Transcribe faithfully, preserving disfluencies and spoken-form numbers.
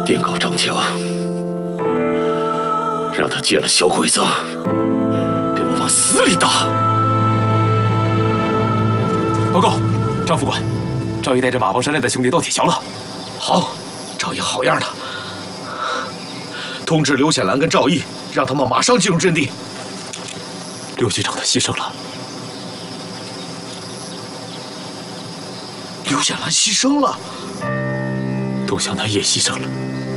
电告张强，让他见了小鬼子，给我往死里打！ 报告，张副官，赵毅带着马帮山寨的兄弟到铁桥了。 好，赵毅好样的！通知刘显兰跟赵毅，让他们马上进入阵地。 刘局长他牺牲了。 刘显兰牺牲了， 董湘南也牺牲了。